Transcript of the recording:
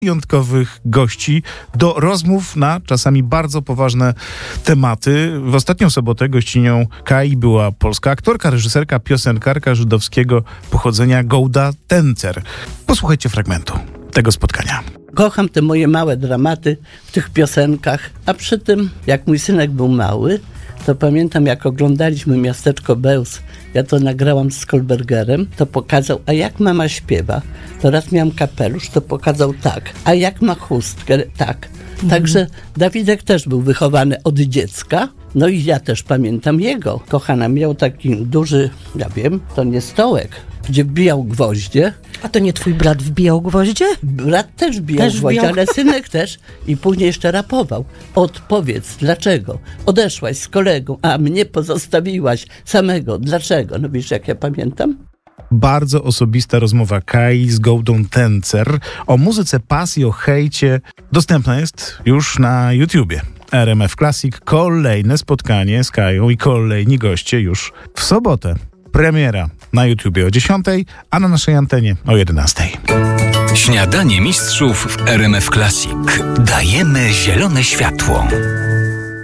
wyjątkowych gości do rozmów na czasami bardzo poważne tematy. W ostatnią sobotę gościnią Kai była polska aktorka, reżyserka, piosenkarka żydowskiego pochodzenia Golda Tencer. Posłuchajcie fragmentu tego spotkania. Kocham te moje małe dramaty w tych piosenkach, a przy tym, jak mój synek był mały, to pamiętam, jak oglądaliśmy Miasteczko Bełz, ja to nagrałam z Kolbergerem, to pokazał, a jak mama śpiewa. To raz miałam kapelusz, to pokazał tak, a jak ma chustkę, tak. Także Dawidek też był wychowany od dziecka, no i ja też pamiętam jego. Kochana, miał taki duży, ja wiem, to nie stołek, gdzie wbijał gwoździe. A to nie twój brat wbijał gwoździe? Brat też wbijał gwoździe, ale synek też. I później jeszcze rapował. Odpowiedz, dlaczego? Odeszłaś z kolegą, a mnie pozostawiłaś samego. Dlaczego? No wiesz, jak ja pamiętam? Bardzo osobista rozmowa Kai z Goldą Tencer o muzyce, pasji, o hejcie. Dostępna jest już na YouTubie. RMF Classic. Kolejne spotkanie z Kają i kolejni goście już w sobotę. Premiera na YouTubie o 10:00, a na naszej antenie o 11:00. Śniadanie mistrzów w RMF Classic. Dajemy zielone światło.